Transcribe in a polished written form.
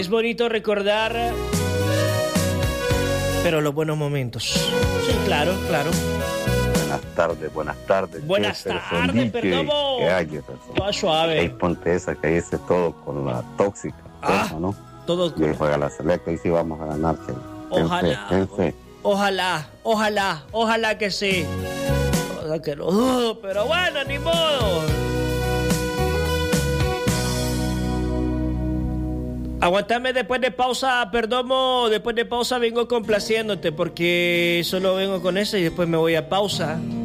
es bonito recordar, pero los buenos momentos. Sí, claro, claro. Buenas tardes. Buenas tardes, Perdomo. ¿Qué hay, Toda suave. Ahí ponte esa que dice todo con la tóxica. Eso, ¿no? Todo y juega la selecta y sí vamos a ganar. Ojalá. Ten fe. Ojalá que sí. Que lo dudo, pero bueno, ni modo. Aguantame después de pausa, Perdomo. Después de pausa vengo complaciéndote porque solo vengo con eso y después me voy a pausa.